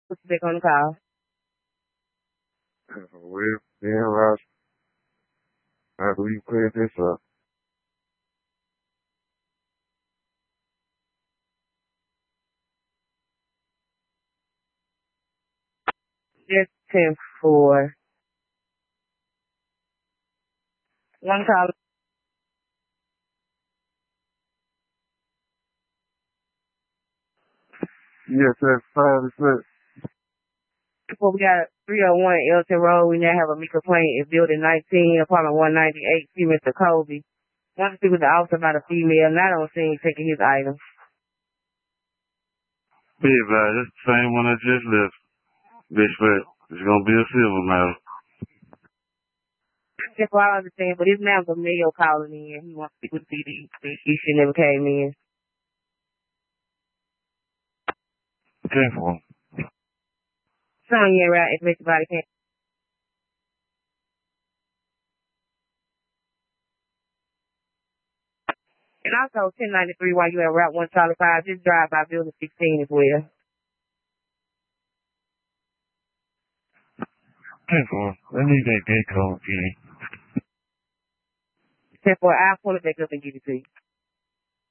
Put you back on the call. With Dan Ross, after we cleared this up. Just 10-4. One call. Yes, that's 5%. Well, we got 301 Elton Road. We now have a complaint in building 19, apartment 198. See Mr. Kobe. Want to speak with the officer about a female not on scene taking his items. Big bad, that's the same one I just left. Bitch, but it's gonna be a civil matter. That's what I understand, but his man's a male calling in. He wants to speak with PD. He should never came in. 10-4. Son, you ain't right. If Mr. Body can't. And also 1093 while you at Route 155, just drive by building 16 as well. 10-4. I need that gate code, Kenny. 10-4, I'll pull it back up and give it to you.